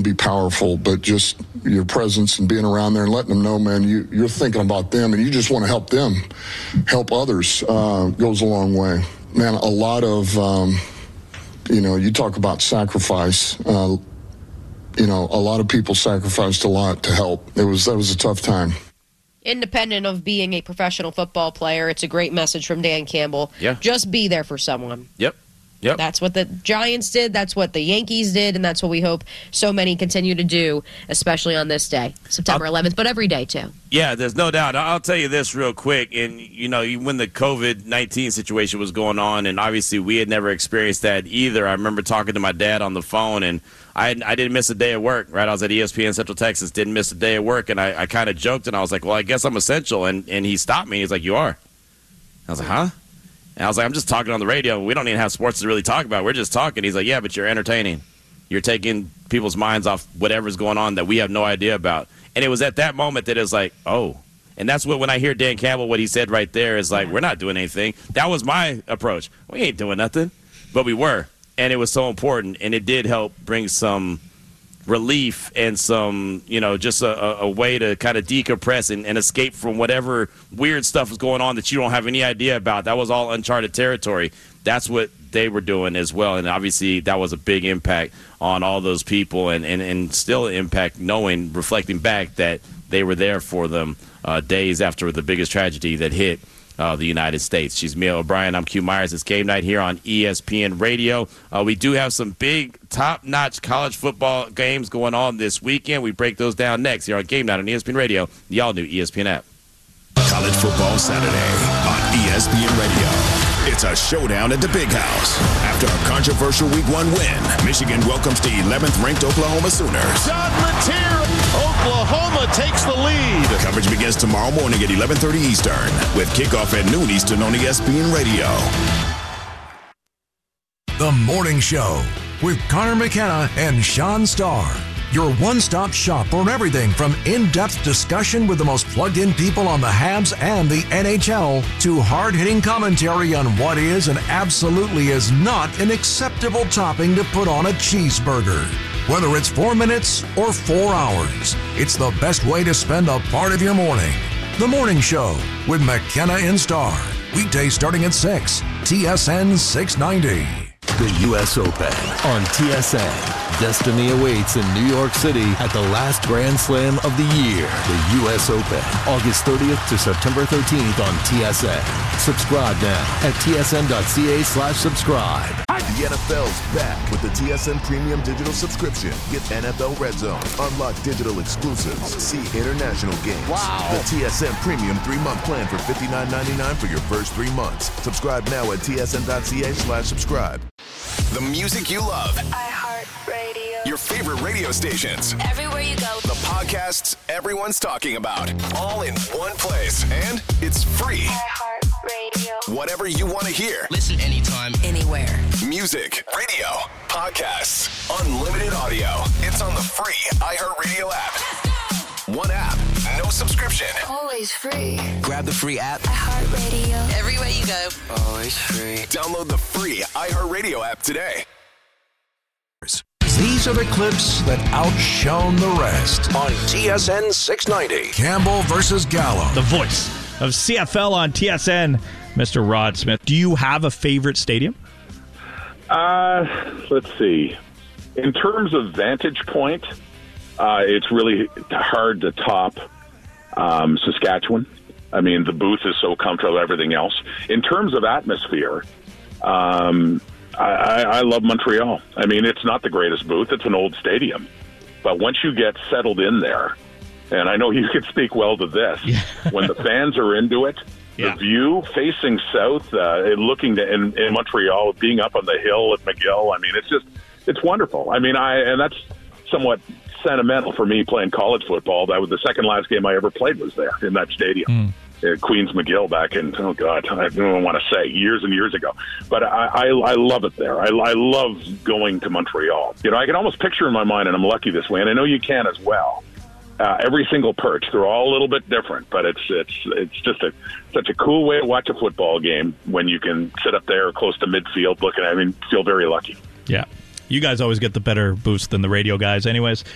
be powerful, but just your presence and being around there and letting them know, man, you're thinking about them and you just want to help them, help others, goes a long way. Man, a lot of, you talk about sacrifice. A lot of people sacrificed a lot to help. That was a tough time. Independent of being a professional football player, it's a great message from Dan Campbell. Yeah. Just be there for someone. Yep. That's what the Giants did. That's what the Yankees did. And that's what we hope so many continue to do, especially on this day, September 11th, but every day, too. Yeah, there's no doubt. I'll tell you this real quick. And, when the COVID-19 situation was going on, and obviously we had never experienced that either. I remember talking to my dad on the phone, and I didn't miss a day of work, right? I was at ESPN Central Texas, didn't miss a day of work. And I kind of joked, and I was like, well, I guess I'm essential. And he stopped me. He's like, you are? I was like, huh? And I was like, I'm just talking on the radio. We don't even have sports to really talk about. We're just talking. He's like, yeah, but you're entertaining. You're taking people's minds off whatever's going on that we have no idea about. And it was at that moment that it was like, oh. And that's when I hear Dan Campbell, what he said right there is like, we're not doing anything. That was my approach. We ain't doing nothing. But we were. And it was so important. And it did help bring some relief and some, just a way to kind of decompress and escape from whatever weird stuff was going on that you don't have any idea about. That was all uncharted territory. That's what they were doing as well. And obviously that was a big impact on all those people and still an impact reflecting back that they were there for them days after the biggest tragedy that hit the United States. She's Mia O'Brien. I'm Q Myers. It's Game Night here on ESPN Radio. We do have some big, top-notch college football games going on this weekend. We break those down next here on Game Night on ESPN Radio, the all-new ESPN app. College Football Saturday on ESPN Radio. It's a showdown at the Big House. After a controversial Week 1 win, Michigan welcomes the 11th-ranked Oklahoma Sooners. John Mateer, Oklahoma takes the lead. Coverage begins tomorrow morning at 11:30 Eastern, with kickoff at noon Eastern on ESPN Radio. The Morning Show with Connor McKenna and Sean Starr. Your one-stop shop for everything from in-depth discussion with the most plugged-in people on the Habs and the NHL to hard-hitting commentary on what is and absolutely is not an acceptable topping to put on a cheeseburger. Whether it's 4 minutes or 4 hours, it's the best way to spend a part of your morning. The Morning Show with McKenna and Starr. Weekdays starting at 6, TSN 690. The U.S. Open on TSN. Destiny awaits in New York City at the last Grand Slam of the year. The U.S. Open, August 30th to September 13th on TSN. Subscribe now at tsn.ca/subscribe. The NFL's back with the TSN Premium Digital Subscription. Get NFL Red Zone, unlock digital exclusives, see international games. Wow. The TSN Premium 3-month plan for $59.99 for your first 3 months. Subscribe now at tsn.ca/subscribe. The music you love. iHeartRadio. Your favorite radio stations. Everywhere you go. The podcasts everyone's talking about. All in one place. And it's free. iHeartRadio. Whatever you want to hear. Listen anytime, Anywhere. Music, radio, podcasts, unlimited audio. It's on the free iHeartRadio app. One app, no subscription. Always free. grab the free app. iHeartRadio. Everywhere you go. Always free. Download the free iHeartRadio app today. These are the clips that outshone the rest on TSN 690. Campbell versus Gallo. The voice of CFL on TSN, Mr. Rod Smith. Do you have a favorite stadium? Let's see. In terms of vantage point, it's really hard to top Saskatchewan. I mean, the booth is so comfortable, everything else. In terms of atmosphere, I love Montreal. I mean, it's not the greatest booth. It's an old stadium. But once you get settled in there, and I know you can speak well to this, when the fans are into it, the view facing south, looking to in Montreal, being up on the hill at McGill, I mean, it's wonderful. I mean, and that's somewhat sentimental for me playing college football. That was the second last game I ever played was there in that stadium. Queens McGill back in, I don't want to say, years and years ago. But I love it there. I love going to Montreal. You know, I can almost picture in my mind, and I'm lucky this way, and I know you can as well, every single perch. They're all a little bit different, but it's just such a cool way to watch a football game when you can sit up there close to midfield looking at it. I mean, feel very lucky. Yeah. You guys always get the better boost than the radio guys anyways.